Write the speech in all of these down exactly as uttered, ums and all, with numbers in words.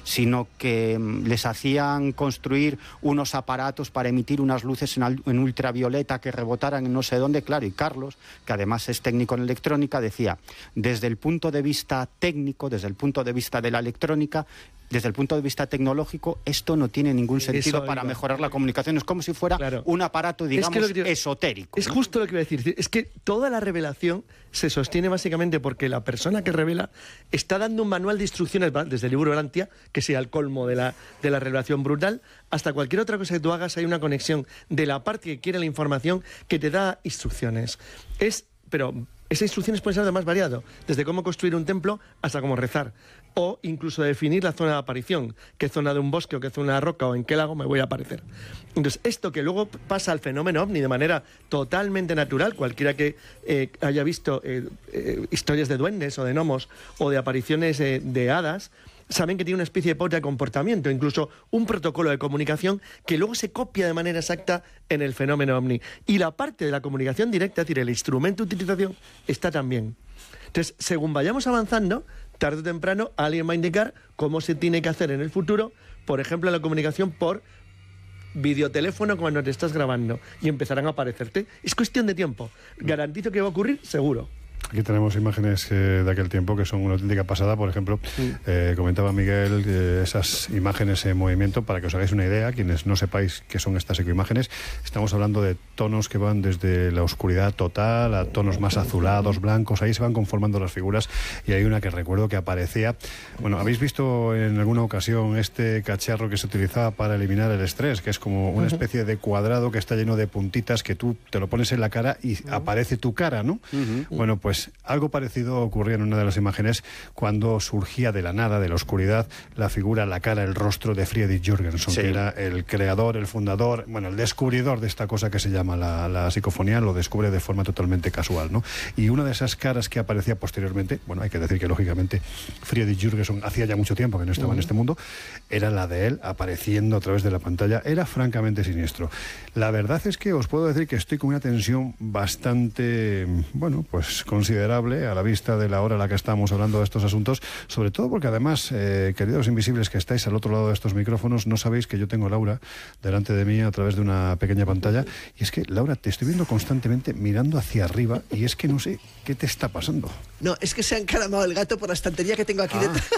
sino que les hacían construir unos aparatos para emitir unas luces en, en ultravioleta que rebotaran en no sé dónde, claro, y Carlos, que además es técnico en electrónica, decía, desde el punto de vista técnico, desde el punto de vista de la electrónica, desde el punto de vista tecnológico, esto no tiene ningún sentido Eso, para mejorar la comunicación. Es como si fuera claro. un aparato, digamos, es que que, esotérico. Es ¿no? justo lo que iba a decir. Es que toda la revelación se sostiene básicamente porque la persona que revela está dando un manual de instrucciones, desde el libro de Lantia, que sea el colmo de la, de la revelación brutal, hasta cualquier otra cosa que tú hagas, hay una conexión de la parte que quiere la información que te da instrucciones. Es, pero... Esas instrucciones pueden ser de más variado, desde cómo construir un templo hasta cómo rezar, o incluso definir la zona de aparición, qué zona de un bosque o qué zona de roca o en qué lago me voy a aparecer. Entonces, esto que luego pasa al fenómeno ovni de manera totalmente natural, cualquiera que eh, haya visto eh, eh, historias de duendes o de gnomos o de apariciones eh, de hadas, saben que tiene una especie de pauta de comportamiento, incluso un protocolo de comunicación que luego se copia de manera exacta en el fenómeno ovni. Y la parte de la comunicación directa, es decir, el instrumento de utilización, está también. Entonces, según vayamos avanzando, tarde o temprano alguien va a indicar cómo se tiene que hacer en el futuro, por ejemplo, la comunicación por videoteléfono cuando te estás grabando y empezarán a aparecerte. Es cuestión de tiempo. Garantizo que va a ocurrir, seguro. Aquí tenemos imágenes eh, de aquel tiempo que son una auténtica pasada. Por ejemplo, sí. eh, comentaba Miguel eh, esas imágenes en movimiento. Para que os hagáis una idea, quienes no sepáis qué son estas ecoimágenes, estamos hablando de tonos que van desde la oscuridad total a tonos más azulados, blancos. Ahí se van conformando las figuras y hay una que recuerdo que aparecía. Bueno, ¿habéis visto en alguna ocasión este cacharro que se utilizaba para eliminar el estrés? Que es como una especie de cuadrado que está lleno de puntitas que tú te lo pones en la cara y aparece tu cara, ¿no? Uh-huh. Bueno, pues Pues algo parecido ocurría en una de las imágenes cuando surgía de la nada, de la oscuridad, la figura, la cara, el rostro de Friedrich Jürgenson, sí. que era el creador, el fundador, bueno, el descubridor de esta cosa que se llama la, la psicofonía. Lo descubre de forma totalmente casual, ¿no? Y una de esas caras que aparecía posteriormente, bueno, hay que decir que lógicamente Friedrich Jürgenson hacía ya mucho tiempo que no estaba uh-huh. en este mundo, era la de él apareciendo a través de la pantalla. Era francamente siniestro. La verdad es que os puedo decir que estoy con una tensión bastante, bueno, pues considerable a la vista de la hora a la que estamos hablando de estos asuntos, sobre todo porque además, eh, queridos invisibles que estáis al otro lado de estos micrófonos, no sabéis que yo tengo a Laura delante de mí a través de una pequeña pantalla, y es que, Laura, te estoy viendo constantemente mirando hacia arriba y es que no sé qué te está pasando. No, es que se ha encaramado el gato por la estantería que tengo aquí ah. detrás.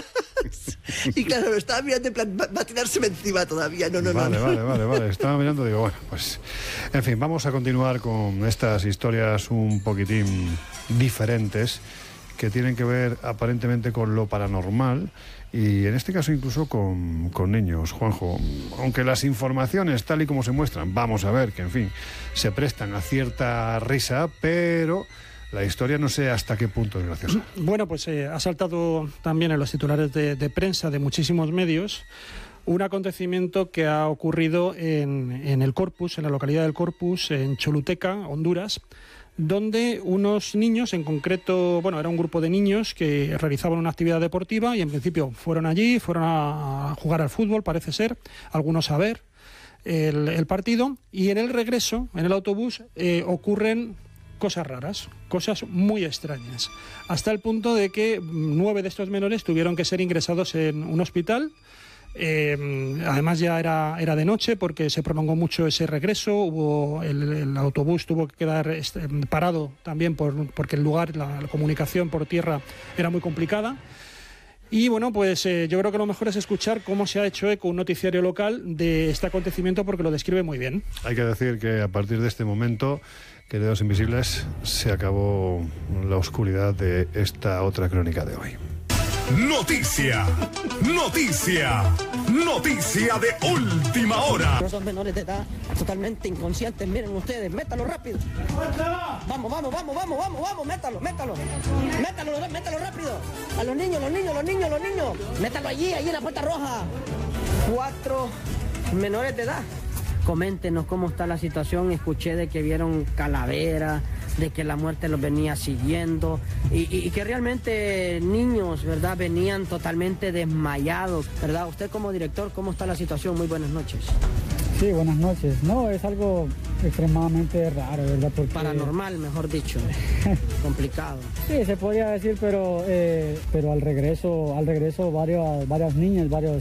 Y claro, lo estaba mirando en plan, va, va a tirárseme encima todavía. No, no, vale, no. Vale, vale, vale. Estaba mirando y digo, bueno, pues... En fin, vamos a continuar con estas historias un poquitín diferentes que tienen que ver aparentemente con lo paranormal y en este caso incluso con, con niños. Juanjo, aunque las informaciones tal y como se muestran, vamos a ver que en fin, se prestan a cierta risa, pero... la historia no sé hasta qué punto es graciosa. Bueno, pues eh, ha saltado también en los titulares de, de prensa de muchísimos medios un acontecimiento que ha ocurrido en, en el Corpus, en la localidad del Corpus, en Choluteca, Honduras, donde unos niños, en concreto, bueno, era un grupo de niños que realizaban una actividad deportiva y en principio fueron allí, fueron a jugar al fútbol, parece ser, algunos a ver el, el partido, y en el regreso, en el autobús, eh, ocurren cosas raras, cosas muy extrañas, hasta el punto de que nueve de estos menores tuvieron que ser ingresados en un hospital. Eh, además ya era, era de noche porque se prolongó mucho ese regreso, hubo el, el autobús tuvo que quedar este, parado también por, porque el lugar, la, la comunicación por tierra era muy complicada. Y bueno, pues eh, yo creo que lo mejor es escuchar cómo se ha hecho eco un noticiario local de este acontecimiento porque lo describe muy bien. Hay que decir que a partir de este momento, queridos invisibles, se acabó la oscuridad de esta otra crónica de hoy. Noticia, noticia, noticia de última hora. Los dos menores de edad totalmente inconscientes, miren ustedes, métalo rápido. Vamos, vamos, vamos, vamos, vamos, vamos, métalo, métalo. Métalo, métalo rápido. A los niños, los niños, los niños, los niños. Métalo allí, allí en la puerta roja. Cuatro menores de edad. Coméntenos cómo está la situación. Escuché de que vieron calaveras, de que la muerte los venía siguiendo y, y, y que realmente niños, ¿verdad?, venían totalmente desmayados, ¿verdad? Usted como director, ¿cómo está la situación? Muy buenas noches. Sí, buenas noches. No, es algo extremadamente raro, ¿verdad? Porque... paranormal, mejor dicho. Complicado. Sí, se podría decir, pero eh, pero al regreso, al regreso varias, varias niñas, varios